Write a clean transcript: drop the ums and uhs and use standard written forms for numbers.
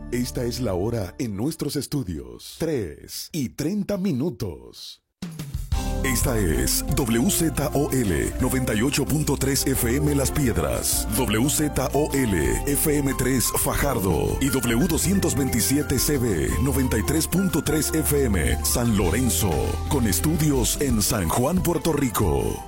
Esta es la hora en nuestros estudios. 3:30. Esta es WZOL 98.3 FM Las Piedras, WZOL FM3 Fajardo y W227CB 93.3 FM San Lorenzo, con estudios en San Juan, Puerto Rico.